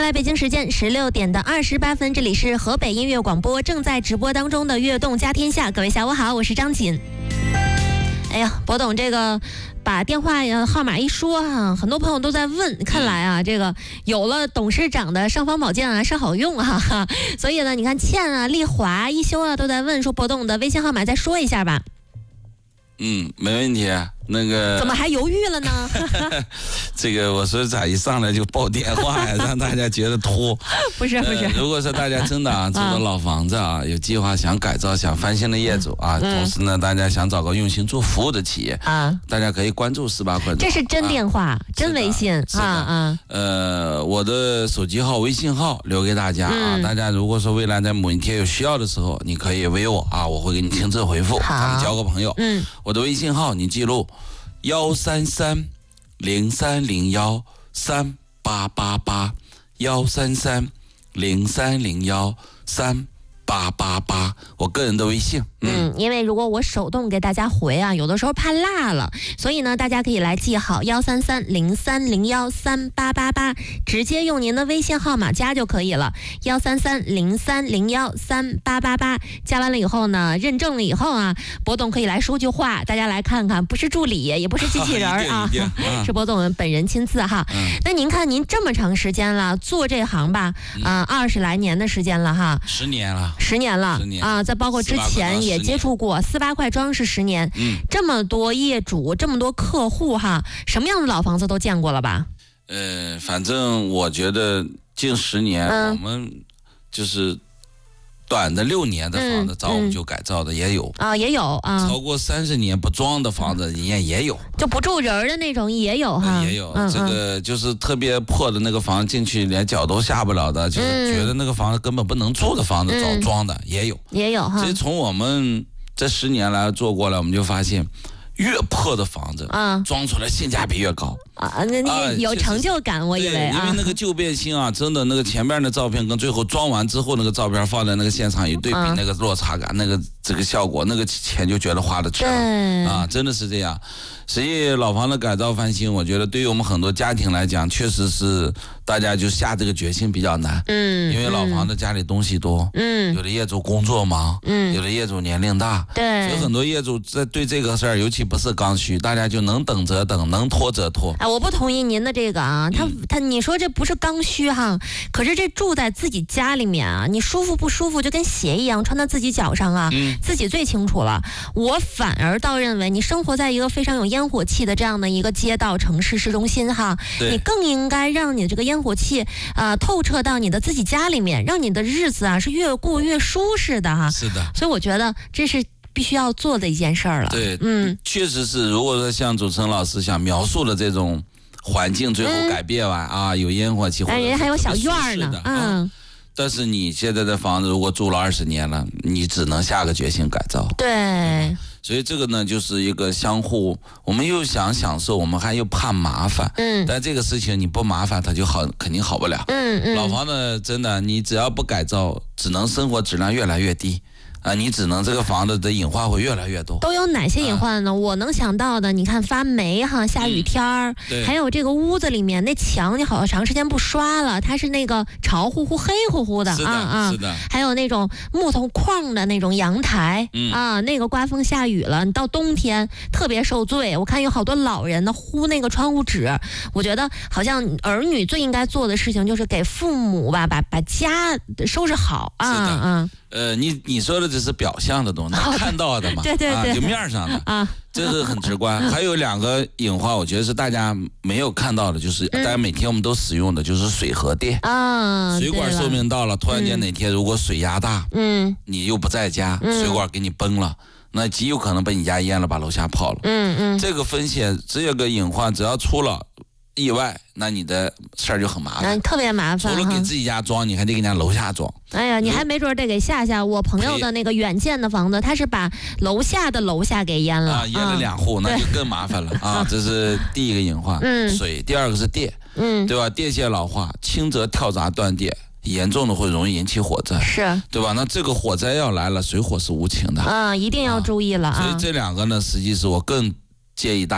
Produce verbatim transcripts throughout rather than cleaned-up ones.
来北京时间十六点的二十八分，这里是河北音乐广播正在直播当中的悦动家天下。各位下午好，我是张锦。哎呀，博董这个把电话号码一说啊，很多朋友都在问，看来啊，这个有了董事长的尚方宝剑啊是好用啊，哈，所以呢，你看倩啊、丽华、一休啊都在问说博董的微信号码再说一下吧。 嗯，没问题。那个怎么还犹豫了呢？ 这个我说咋一上来就报电话呀，让大家觉得拖。 不是不是、呃， 如果说大家真的啊住的老房子啊，有计划想改造、想翻新的业主啊，嗯、同时呢，大家想找个用心做服务的企业啊，大家可以关注十八块。 这是真电话、啊、真微信啊啊。 呃，我的手机号、微信号留给大家啊，嗯、大家如果说未来在某一天有需要的时候，你可以微我啊，我会给你亲自回复，咱们交个朋友。嗯，我的微信号你记录。幺三三零三零幺三八八八，幺三三零三零幺三八八八，我个人的微信。 嗯，因为如果我手动给大家回啊，有的时候怕落了，所以呢，大家可以来记好幺三三零三零幺三八八八，直接用您的微信号码加就可以了。幺三三零三零幺三八八八，加完了以后呢，认证了以后啊，博董可以来说句话，大家来看看，不是助理，也不是机器人啊，是博董本人亲自哈。嗯、那您看，您这么长时间了，做这行吧，啊、呃，二十来年的时间了哈， 十年了， 十年了， 十年啊，再包括之前也。也接触过四八块庄是十年，嗯，这么多业主，这么多客户哈，什么样的老房子都见过了吧？ 呃，反正我觉得近十年，嗯、我们就是短的六年的房子，找我们就改造的也有、 嗯嗯、啊，也有啊， 超过三十年不装的房子也也有， 就不住人的那种也有哈， 也有、嗯、这个就是特别破的那个房子进去连脚都下不了的，就是觉得那个房子根本不能住的房子，找装的也有， 也有哈。 所以从我们这十年来做过来，我们就发现。越破的房子，啊，装出来性价比越高啊！那你有成就感，啊、我以为啊，因为那个旧变新啊，真的那个前面的照片跟最后装完之后那个照片放在那个现场一对比，啊、那个落差感，那个这个效果，那个钱就觉得花的值了啊，真的是这样。所以老房子改造翻新，我觉得对于我们很多家庭来讲，确实是大家就下这个决心比较难，嗯，因为老房子家里东西多，嗯，有的业主工作忙，嗯，有的业主年龄大， 对， 所以很多业主在对这个事儿，尤其不是刚需，大家就能等则等，能拖则拖。 啊，我不同意您的这个啊，他、嗯、他你说这不是刚需哈，可是这住在自己家里面啊，你舒服不舒服就跟鞋一样穿在自己脚上啊，嗯、自己最清楚了。我反而倒认为，你生活在一个非常有烟火气的这样的一个街道城市市中心哈，你更应该让你这个烟火气啊、呃、透彻到你的自己家里面，让你的日子啊是越过越舒适的哈。 是的， 所以我觉得这是必须要做的一件事儿了。 对，嗯，确实是。如果说像主持人老师想描述的这种环境，最后改变完、嗯、啊，有烟火气， 但人还有小院呢，嗯、啊。 但是你现在的房子如果住了二十年了，你只能下个决心改造。 对。 所以这个呢，就是一个相互，我们又想享受，我们还又怕麻烦。嗯。但这个事情你不麻烦，它就好，肯定好不了。嗯嗯。老房子真的，你只要不改造，只能生活质量越来越低。啊，你只能这个房子的隐患会越来越多。 都有哪些隐患呢？啊、我能想到的，你看发霉哈，下雨天儿、嗯，还有这个屋子里面那墙，你好长时间不刷了，它是那个潮乎乎、黑乎乎的， 是的啊啊， 是的。 还有那种木头框的那种阳台、嗯、啊，那个刮风下雨了，你到冬天特别受罪。我看有好多老人呢糊那个窗户纸，我觉得好像儿女最应该做的事情就是给父母吧，把把家收拾好啊啊。 呃，你你说的只是表象的东西，哦、看到的嘛， 对对对， 啊、就面上的啊，这个很直观。还有两个隐患，我觉得是大家没有看到的，就是大家每天我们都使用的，就是水和电啊。水管寿命到了，突然间哪天如果水压大，嗯，你又不在家，嗯、水管给你崩了。那极有可能被你家淹了，把楼下泡了。嗯嗯，这个风险，这个隐患，只要出了意外，那你的事儿就很麻烦， 特别麻烦。 除了给自己家装，你还得给人家楼下装。 哎呀，你还没准得给下下。我朋友的那个远建的房子，他是把楼下的楼下给淹了， 啊，淹了两户，啊、那就更麻烦了啊！这是第一个隐患，嗯，水；第二个是电，嗯，对吧？电线老化，轻则跳闸断电，严重的会容易引起火灾， 是对吧？那这个火灾要来了，水火是无情的， 啊，一定要注意了啊！ 所以这两个呢，实际是我更建议大家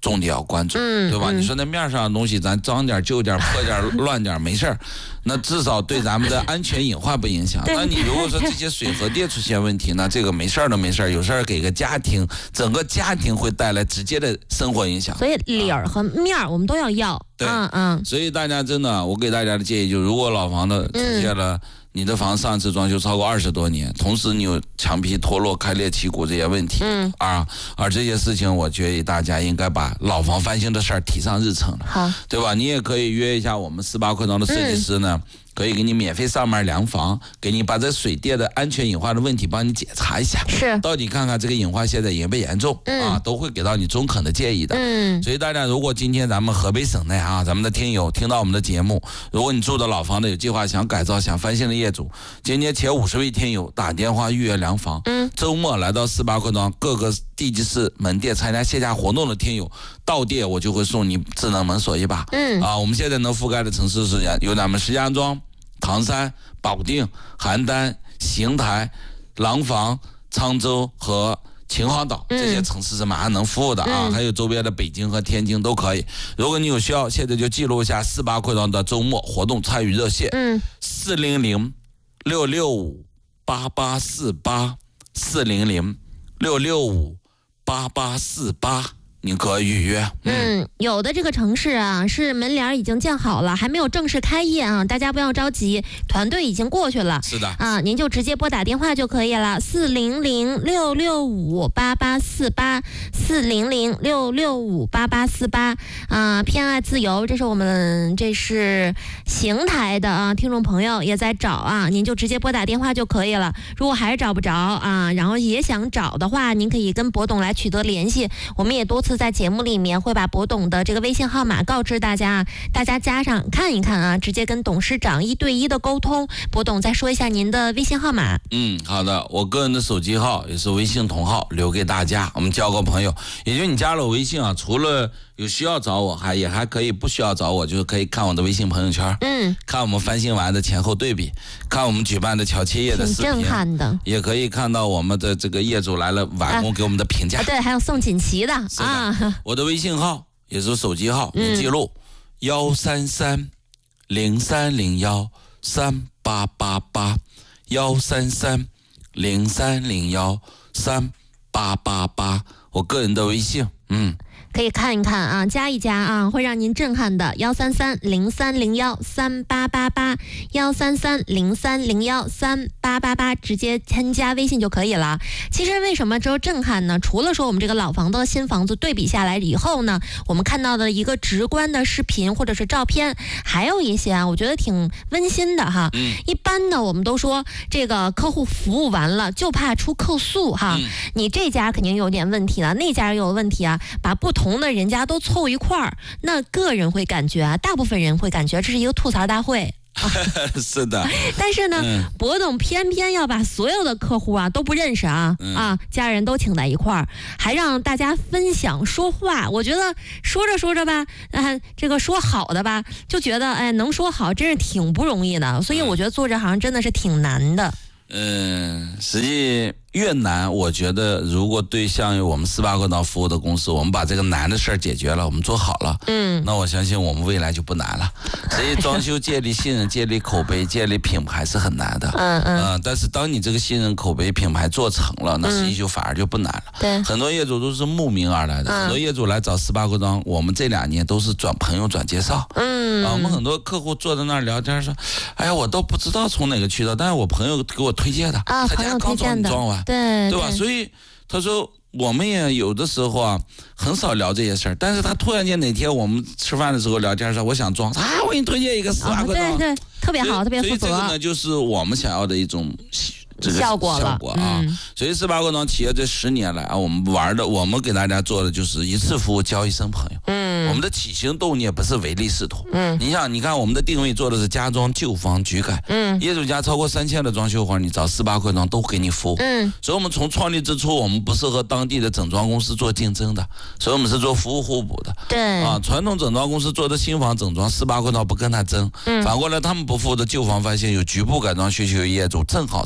重点要关注， 嗯、 对吧？ 嗯、 你说那面上的东西咱脏点、旧点、破点、乱点没事儿，那至少对咱们的安全隐患不影响。那你如果说这些水和电出现问题呢，这个没事儿都没事儿，有事儿给个家庭，整个家庭会带来直接的生活影响。 所以理儿和面儿我们都要要。 对， 嗯嗯。 所以大家真的，我给大家的建议就是，如果老房子出现了。嗯你的房上次装修超过二十多年，同时你有墙皮脱落、开裂、起骨这些问题，嗯啊，而这些事情，我觉得大家应该把老房翻新的事儿提上日程了， 好， 对吧？你也可以约一下我们四八扩张的设计师呢。嗯可以给你免费上门量房，给你把这水电的安全隐患的问题帮你检查一下， 是到底看看这个隐患现在严不严重、嗯、啊，都会给到你中肯的建议的。嗯，所以大家如果今天咱们河北省内啊，咱们的听友听到我们的节目，如果你住的老房子有计划想改造、想翻新的业主，今天前五十位听友打电话预约量房，嗯，周末来到四八扩张各个地级市门店参加线下活动的听友，到店我就会送你智能门锁一把。嗯，啊，我们现在能覆盖的城市是有咱们石家庄、唐山、保定、邯郸、邢台、廊坊、沧州和秦皇岛这些城市是马上能服务的啊、嗯，还有周边的北京和天津都可以。如果你有需要，现在就记录一下四八扩张的周末活动参与热线，嗯，四零零六六五八八四八，四零零六六五八八四八。你可以预约。 嗯，有的这个城市啊，是门帘已经建好了，还没有正式开业啊，大家不要着急，团队已经过去了。 是的啊，您就直接拨打电话就可以了，四零零六六五八八四八，四零零六六五八八四八啊，偏爱自由，这是我们这是邢台的啊，听众朋友也在找啊，您就直接拨打电话就可以了。如果还是找不着啊，然后也想找的话，您可以跟博董来取得联系，我们也多次在节目里面会把博董的这个微信号码告知大家，大家加上看一看啊，直接跟董事长一对一的沟通。博董再说一下您的微信号码。 嗯，好的，我个人的手机号也是微信同号，留给大家，我们交个朋友。也就你加了我微信啊，除了有需要找我，还也还可以不需要找我，就是可以看我的微信朋友圈，嗯，看我们翻新完的前后对比，看我们举办的乔迁业的视频， 挺震撼的， 也可以看到我们的这个业主来了完工给我们的评价、 啊啊。对，还有送锦旗的啊。 我的微信号也是手机号，你记录幺三三零三零幺三八八八，幺三三零三零幺三八八八，我个人的微信，嗯。 可以看一看啊，加一加啊，会让您震撼的。幺三三零三零幺三八八八，幺三三零三零幺三八八八，直接添加微信就可以了。其实为什么说震撼呢？除了说我们这个老房子和新房子对比下来以后呢，我们看到的一个直观的视频或者是照片，还有一些啊，我觉得挺温馨的哈。嗯、一般呢，我们都说这个客户服务完了，就怕出客诉哈。嗯、你这家肯定有点问题了，那家又有问题啊，把不同同的人家都凑一块儿，那个人会感觉啊，大部分人会感觉这是一个吐槽大会。啊、 是的， 但是呢，嗯、博董偏偏要把所有的客户啊都不认识啊、嗯、啊，家人都请在一块儿，还让大家分享说话。我觉得说着说着吧，啊，这个说好的吧，就觉得哎，能说好真是挺不容易的。所以我觉得做这行真的是挺难的。 嗯，实际越难，我觉得如果对像我们四八扩张服务的公司，我们把这个难的事儿解决了，我们做好了，嗯，那我相信我们未来就不难了。所以装修建立信任、建立口碑、建立品牌是很难的，嗯嗯、呃，但是当你这个信任、口碑、品牌做成了，那实际就反而就不难了。对、嗯，很多业主都是慕名而来的，嗯、很多业主来找四八扩张，我们这两年都是转朋友转介绍，嗯，啊，我们很多客户坐在那儿聊天说，哎呀，我都不知道从哪个渠道，但是我朋友给我推荐的， 啊， 他家刚装装完。 对对吧？所以他说我们也有的时候啊，很少聊这些事儿。但是他突然间哪天我们吃饭的时候聊天说，我想装，啊，我给你推荐一个四八扩张， 对对，特别好，特别负责。 所以这个呢，就是我们想要的一种这个效果效果啊。嗯、所以四八扩张企业这十年来啊，我们玩的，我们给大家做的就是一次服务交一生朋友。嗯。我们的起心动念不是唯利是图。嗯。你想，你看我们的定位做的是家装、旧房、局改。嗯。业主家超过三千的装修活，你找四八扩张都给你服务。嗯。所以我们从创立之初，我们不是和当地的整装公司做竞争的，所以我们是做服务互补的。 对。 啊，传统整装公司做的新房整装，四八扩张不跟他争。嗯。反过来，他们不服务的旧房翻新有局部改装需求的业主，正好是我们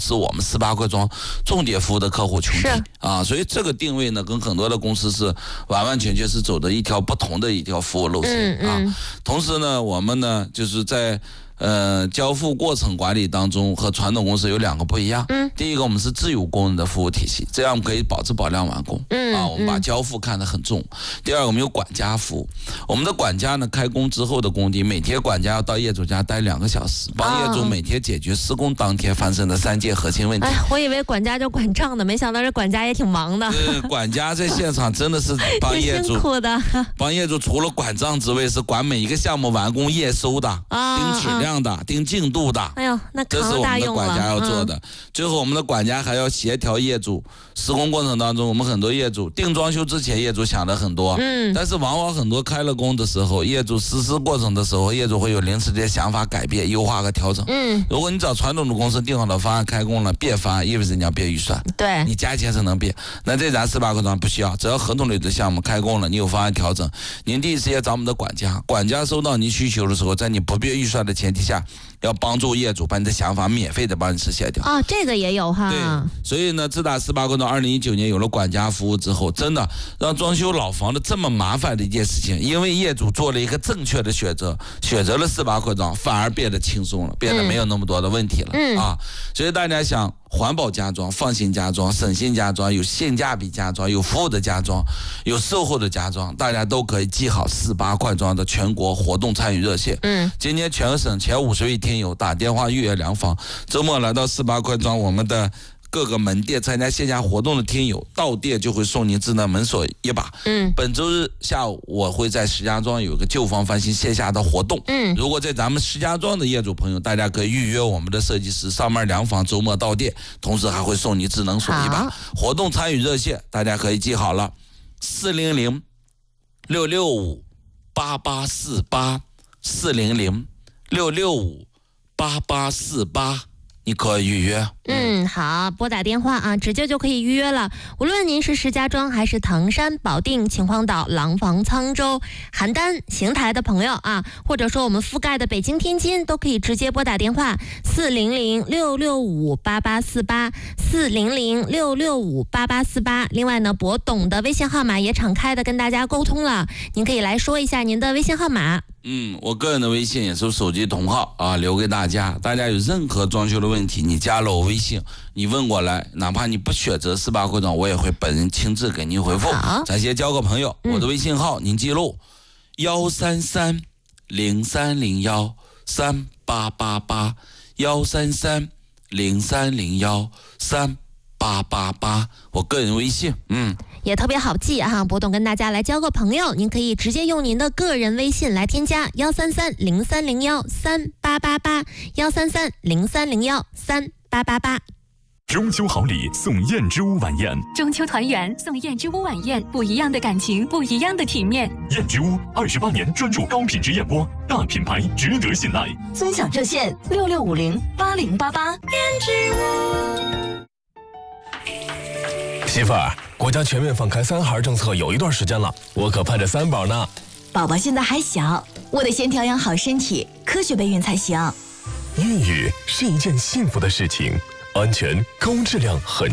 哎，我以为管家就管账的，没想到这管家也挺忙的。 呃，管家在现场真的是帮业主， 辛苦的。 帮业主除了管账之外，是管每一个项目完工验收的，啊、盯质量。的盯进度的， 哎呦，那这是我们的管家要做的。嗯、最后，我们的管家还要协调业主施工过程当中，我们很多业主定装修之前，业主想的很多，嗯，但是往往很多开了工的时候，业主实施过程的时候，业主会有临时的想法改变、优化和调整。嗯，如果你找传统的公司定好的方案开工了，变方案意味着你要变预算， 对， 你加钱是能变。那这咱十八块庄不需要，只要合同里的项目开工了，你有方案调整，您第一时间找我们的管家，管家收到您需求的时候，在你不变预算的前提下。要帮助业主把你的想法免费的帮你实现掉哦，这个也有哈。 对，所以呢，自打十八块庄二零一九年有了管家服务之后，真的让装修老房子这么麻烦的一件事情，因为业主做了一个正确的选择，选择了十八块庄，反而变得轻松了，变得没有那么多的问题了、嗯、啊。所以大家想环保家装、放心家装、省心家装、有性价比家装、有服务的家装、有售后的家装，大家都可以记好十八块庄的全国活动参与热线。嗯，今年全省前五十位听友打电话预约量房，周末来到十八块庄我们的各个门店参加线下活动的听友，到店就会送您智能门锁一把。嗯，本周日下午我会在石家庄有个旧房翻新线下的活动。嗯，如果在咱们石家庄的业主朋友，大家可以预约我们的设计师上门量房，周末到店，同时还会送你智能锁一把。活动参与热线大家可以记好了，四零零六六五八八四八，四零零六六五八八四八。你可以预约。 嗯，好，拨打电话啊，直接就可以预约了。无论您是石家庄还是唐山、保定、秦皇岛、廊坊、沧州、邯郸、邢台的朋友啊，或者说我们覆盖的北京、天津，都可以直接拨打电话四零零六六五八八四八，四零零六六五八八四八。另外呢，博董的微信号码也敞开的跟大家沟通了，您可以来说一下您的微信号码。 嗯，我个人的微信也是手机同号啊，留给大家。大家有任何装修的问题，你加了我微信，你问过来，哪怕你不选择十八块庄，我也会本人亲自给您回复。咱先交个朋友，我的微信号、嗯、您记录：幺三三零三零幺三八八八，幺三三零三零幺三八八八，我个人微信，嗯。 也特别好记哈，博董跟大家来交个朋友，您可以直接用您的个人微信来添加幺三三零三零幺三八八八，幺三三零三零幺三八八八。 中秋好礼送燕之屋晚宴， 中秋团圆送燕之屋晚宴，不一样的感情，不一样的体面。 燕之屋二十八年专注高品质燕窝，大品牌值得信赖。 尊享热线六六五零八零八八。燕之屋。 媳妇儿，国家全面放开三孩政策有一段时间了，我可盼着三宝呢。 宝宝现在还小，我得先调养好身体，科学备孕才行。 孕育是一件幸福的事情，安全、高质量很